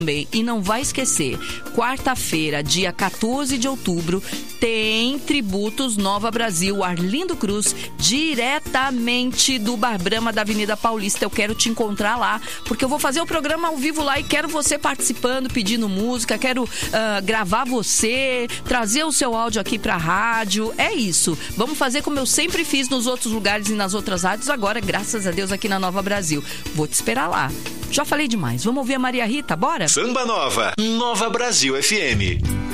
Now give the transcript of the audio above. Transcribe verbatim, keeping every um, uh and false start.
também. E não vai esquecer, quarta-feira, dia quatorze de outubro, tem Tributos Nova Brasil, Arlindo Cruz, diretamente do Bar Brahma da Avenida Paulista. Eu quero te encontrar lá, porque eu vou fazer o programa ao vivo lá e quero você participando, pedindo música, quero uh, gravar você, trazer o seu áudio aqui pra rádio. É isso. Vamos fazer como eu sempre fiz nos outros lugares e nas outras rádios, agora, graças a Deus, aqui na Nova Brasil. Vou te esperar lá. Já falei demais. Vamos ouvir a Maria Rita, bora? Samba Nova, Nova Brasil F M.